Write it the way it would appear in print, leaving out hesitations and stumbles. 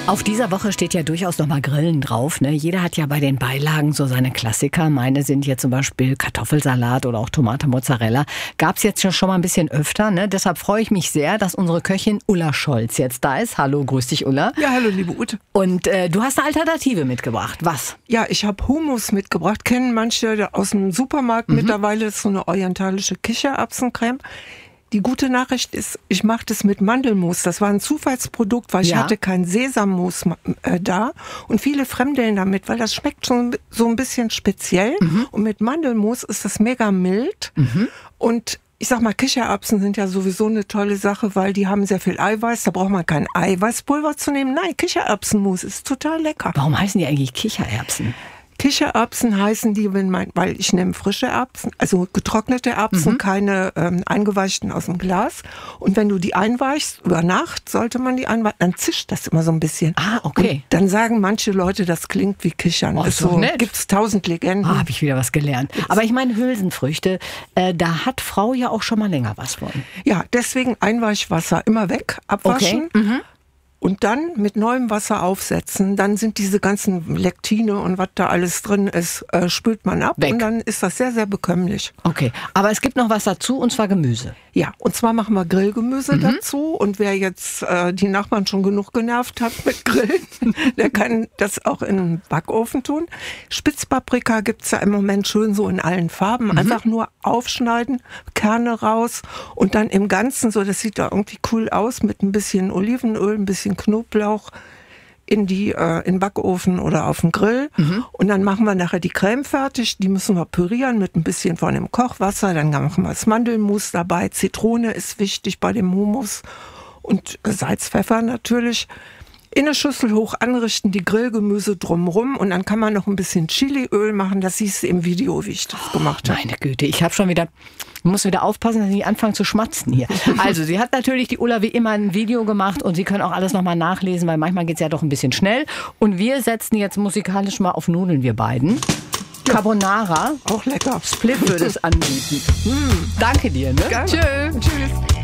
Auf dieser Woche steht ja durchaus noch mal Grillen drauf. Ne? Jeder hat ja bei den Beilagen so seine Klassiker. Meine sind hier zum Beispiel Kartoffelsalat oder auch Tomate Mozzarella. Gab's jetzt schon mal ein bisschen öfter. Ne? Deshalb freue ich mich sehr, dass unsere Köchin Ulla Scholz jetzt da ist. Hallo, grüß dich, Ulla. Ja, hallo, liebe Ute. Und du hast eine Alternative mitgebracht. Was? Ja, ich habe Hummus mitgebracht. Kennen manche aus dem Supermarkt mittlerweile. Das ist so eine orientalische Kichererbsencreme. Die gute Nachricht ist, ich mache das mit Mandelmus. Das war ein Zufallsprodukt, weil ich hatte kein Sesammus da. Und viele fremdeln damit, weil das schmeckt schon so ein bisschen speziell. Und mit Mandelmus ist das mega mild. Und ich sag mal, Kichererbsen sind ja sowieso eine tolle Sache, weil die haben sehr viel Eiweiß. Da braucht man kein Eiweißpulver zu nehmen. Nein, Kichererbsenmus ist total lecker. Warum heißen die eigentlich Kichererbsen? Kichererbsen heißen die, weil ich nehme frische Erbsen, also getrocknete Erbsen, keine eingeweichten aus dem Glas. Und wenn du die einweichst, über Nacht sollte man die einweichen, dann zischt das immer so ein bisschen. Ah, okay. Und dann sagen manche Leute, das klingt wie Kichern. Oh, ist so so, nett. Gibt's 1000 Legenden. Habe ich wieder was gelernt. Aber ich meine Hülsenfrüchte, da hat Frau ja auch schon mal länger was von. Ja, deswegen Einweichwasser immer weg, abwaschen. Okay. Und dann mit neuem Wasser aufsetzen. Dann sind diese ganzen Lektine und was da alles drin ist, spült man ab. Weg. Und dann ist das sehr, sehr bekömmlich. Okay, aber es gibt noch was dazu, und zwar Gemüse. Ja, und zwar machen wir Grillgemüse dazu. Und wer jetzt die Nachbarn schon genug genervt hat mit Grillen, der kann das auch in den Backofen tun. Spitzpaprika gibt's ja im Moment schön so in allen Farben. Einfach nur aufschneiden, Kerne raus und dann im Ganzen, so das sieht da irgendwie cool aus, mit ein bisschen Olivenöl, ein bisschen Knoblauch in den Backofen oder auf den Grill. Und dann machen wir nachher die Creme fertig. Die müssen wir pürieren mit ein bisschen von dem Kochwasser. Dann machen wir das Mandelmus dabei. Zitrone ist wichtig bei dem Hummus. Und Salz, Pfeffer natürlich. In eine Schüssel hoch anrichten, die Grillgemüse drumrum. Und dann kann man noch ein bisschen Chiliöl machen. Das siehst du im Video, wie ich das gemacht habe. Meine Güte, ich muss wieder aufpassen, dass ich nicht anfange zu schmatzen hier. Also, sie hat natürlich, die Ulla, wie immer ein Video gemacht und Sie können auch alles nochmal nachlesen, weil manchmal geht es ja doch ein bisschen schnell. Und wir setzen jetzt musikalisch mal auf Nudeln, wir beiden. Carbonara. Auch lecker. Split würde es anbieten. Danke dir, ne? Gerne. Tschüss.